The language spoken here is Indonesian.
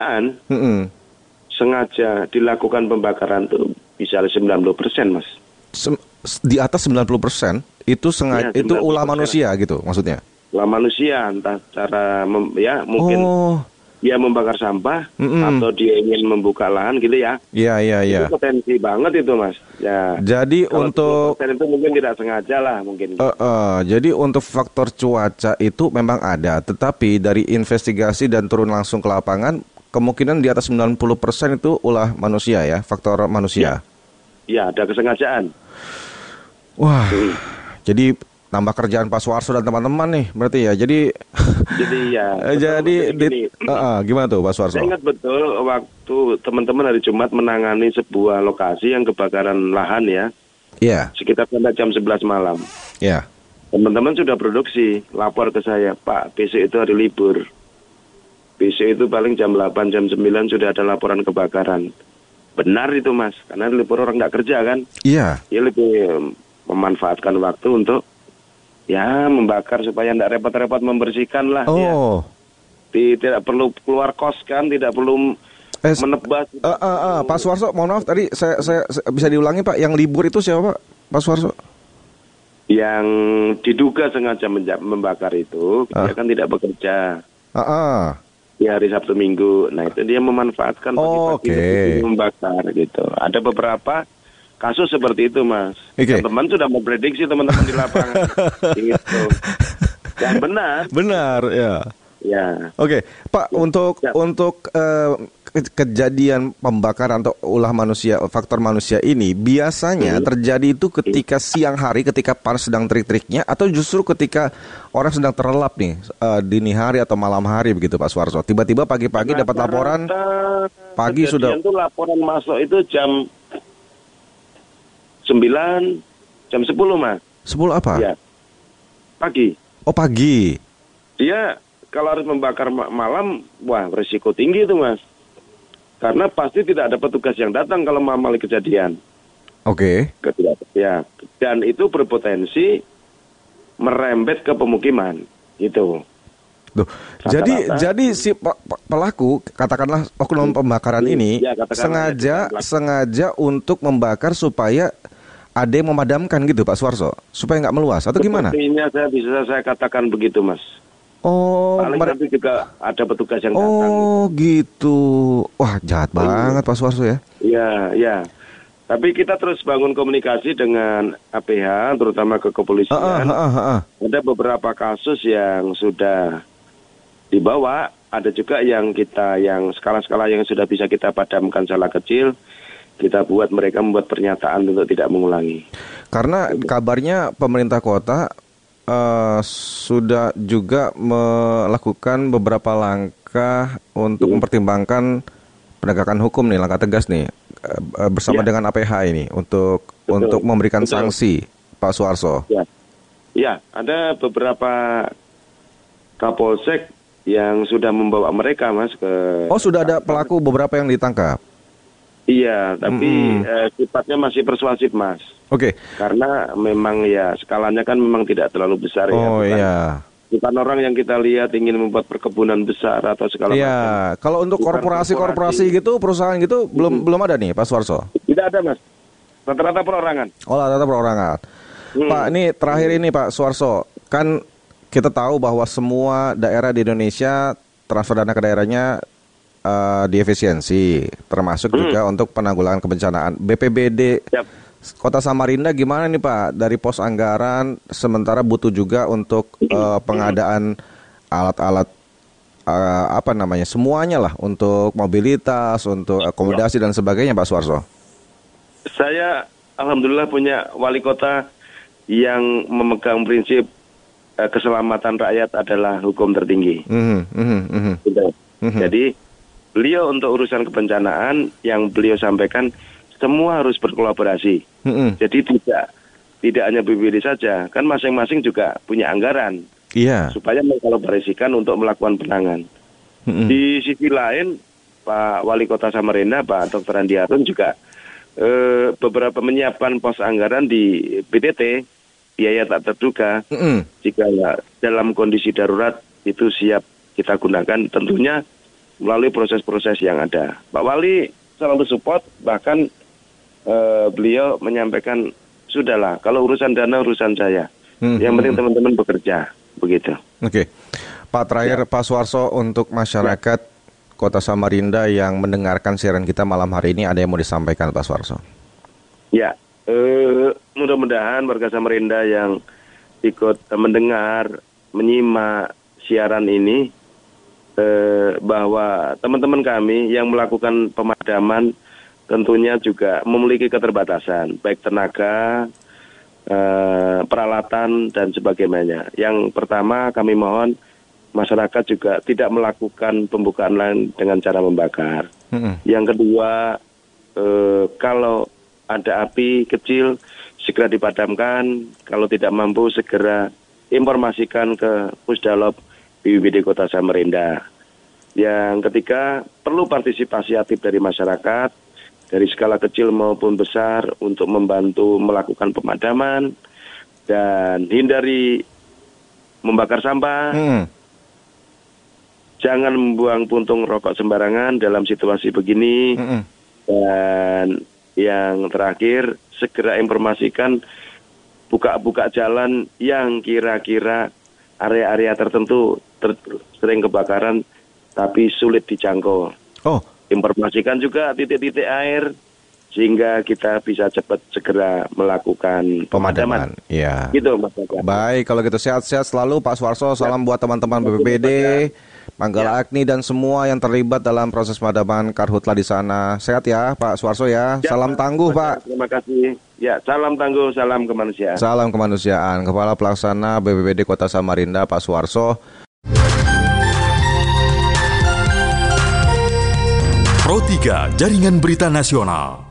Mm-mm. sengaja dilakukan pembakaran tuh bisa 90%, Mas. Di atas 90% itu sengaja, Ya, itu ulah 90%. manusia gitu maksudnya. Lah manusia entah cara ya mungkin Oh, dia membakar sampah mm-mm. atau dia ingin membuka lahan gitu ya. Iya, iya, iya. Itu potensi banget itu, Mas. Ya, Jadi kalau untuk 10% itu mungkin tidak sengaja lah mungkin gitu. jadi untuk faktor cuaca itu memang ada, tetapi dari investigasi dan turun langsung ke lapangan, kemungkinan di atas 90% itu ulah manusia ya, faktor Ya, manusia. ya ada kesengajaan. Wah, Hmm. jadi nambah kerjaan Pak Suarso dan teman-teman nih, berarti ya. Jadi Jadi ya betul, jadi Mas. Jadi gini, gimana tuh Pak saya Suarso? ingat betul waktu teman-teman hari Jumat menangani sebuah lokasi yang kebakaran lahan ya, Iya, sekitar sampai jam 11 malam. iya. Teman-teman sudah produksi, lapor ke saya, Pak, besok itu hari libur. Besok itu paling jam 8, jam 9 sudah ada laporan kebakaran. Benar itu, Mas, karena libur orang nggak kerja kan. Iya. Dia lebih memanfaatkan waktu untuk ya membakar supaya tidak repot-repot membersihkan lah ya. Oh. Tidak perlu keluar kos kan, tidak perlu Eh, menebas. Pak Suarso, mohon maaf tadi saya bisa diulangi Pak, yang libur itu siapa Pak? Pak Suarso? Yang diduga sengaja membakar itu, dia kan tidak bekerja Ah, ah. di hari Sabtu Minggu. Nah itu dia memanfaatkan Oh, pagi-pagi oke. untuk membakar gitu. Ada beberapa kasus seperti itu, Mas. Oke. Teman-teman sudah memprediksi teman-teman di lapangan. Gitu. Dan benar. Benar ya. Ya. Oke, Pak, Ya. untuk Ya. kejadian pembakaran atau ulah manusia, faktor manusia ini biasanya terjadi itu ketika siang hari, ketika panas sedang terik-teriknya, atau justru ketika orang sedang terlelap nih, dini hari atau malam hari begitu, Pak Suarso. Tiba-tiba pagi-pagi dapat laporan, pagi sudah. Kejadian itu laporan masuk itu jam 9, jam 10, Mas. 10 apa? Ya. Pagi. Oh, pagi. Dia kalau harus membakar malam, wah resiko tinggi itu, Mas. Karena pasti tidak ada petugas yang datang kalau malam kejadian. Oke. Ya, dan itu berpotensi merembet ke pemukiman, gitu. Duh, jadi si pelaku, katakanlah oknum pembakaran ini Ya, katakanlah sengaja untuk membakar supaya ada yang memadamkan gitu Pak Suarso, supaya nggak meluas atau gimana? Sepertinya saya katakan begitu, Mas. Oh, Paling nanti juga ada petugas yang datang. oh gitu. Wah, jahat banget Pak Suarso ya. Ya, ya. Tapi kita terus bangun komunikasi dengan APH, terutama ke kepolisian. Ada beberapa kasus yang sudah dibawa, ada juga yang skala-skala yang sudah bisa kita padamkan skala kecil, kita buat mereka membuat pernyataan untuk tidak mengulangi. Karena kabarnya pemerintah kota sudah juga melakukan beberapa langkah untuk mempertimbangkan penegakan hukum nih, langkah tegas nih bersama dengan APH ini untuk memberikan sanksi, Pak Suarso. Ya, ya, ada beberapa Kapolsek yang sudah membawa mereka, Mas, ke. Oh, sudah ada pelaku beberapa yang ditangkap. Iya, tapi sifatnya masih persuasif, Mas. Oke. Karena memang ya skalanya kan memang tidak terlalu besar ya. Oh iya. Bukan orang yang kita lihat ingin membuat perkebunan besar atau segala macam. Iya, kalau untuk korporasi gitu, perusahaan gitu belum ada nih, Pak Suarso. Tidak ada, Mas. Rata-rata perorangan. Oh, rata-rata perorangan. Pak, ini terakhir ini Pak Suarso, kan kita tahu bahwa semua daerah di Indonesia transfer dana ke daerahnya diefisiensi, termasuk juga untuk penanggulangan kebencanaan. BPBD Kota Samarinda gimana nih Pak, dari pos anggaran, sementara butuh juga untuk pengadaan alat-alat semuanya lah, untuk mobilitas, untuk akomodasi dan sebagainya Pak Suarso. Saya alhamdulillah punya wali kota yang memegang prinsip keselamatan rakyat adalah hukum tertinggi. Jadi beliau untuk urusan kebencanaan yang beliau sampaikan semua harus berkolaborasi. Jadi tidak hanya BPBD saja, kan masing-masing juga punya anggaran. Iya. Supaya mengkolaborasikan untuk melakukan penanganan. Di sisi lain, Pak Wali Kota Samarinda, Pak Dr. Andi Harun juga beberapa menyiapkan pos anggaran di BTT, biaya tak terduga. Jika dalam kondisi darurat itu siap kita gunakan, tentunya melalui proses-proses yang ada. Pak Wali selalu support, bahkan beliau menyampaikan, sudahlah, kalau urusan dana urusan saya. Yang penting teman-teman bekerja, begitu. Oke. Pak, terakhir Pak Suarso, untuk masyarakat Kota Samarinda yang mendengarkan siaran kita malam hari ini, ada yang mau disampaikan Pak Suarso? Ya, mudah-mudahan warga Samarinda yang ikut mendengar, menyimak siaran ini, bahwa teman-teman kami yang melakukan pemadaman tentunya juga memiliki keterbatasan, baik tenaga, peralatan, dan sebagainya. Yang pertama kami mohon masyarakat juga tidak melakukan pembukaan lain dengan cara membakar. Yang kedua, kalau ada api kecil segera dipadamkan, kalau tidak mampu segera informasikan ke Pusdalob BPBD Kota Samarinda. Yang ketiga, perlu partisipasi aktif dari masyarakat dari skala kecil maupun besar untuk membantu melakukan pemadaman dan hindari membakar sampah. Jangan membuang puntung rokok sembarangan dalam situasi begini. Dan yang terakhir, segera informasikan buka jalan yang kira-kira area-area tertentu sering kebakaran tapi sulit dijangkau. Informasikan juga titik-titik air sehingga kita bisa cepat segera melakukan pemadaman. Ya. Gitu, Mas. Baik, kalau gitu sehat-sehat selalu Pak Suarso. Salam buat teman-teman BPBD, Manggala Agni dan semua yang terlibat dalam proses pemadaman karhutla di sana. Sehat ya Pak Suarso ya. Salam tangguh Pak. Terima kasih. Ya, salam tangguh, salam kemanusiaan. Salam kemanusiaan. Kepala Pelaksana BPBD Kota Samarinda Pak Suarso. Pro 3 Jaringan Berita Nasional.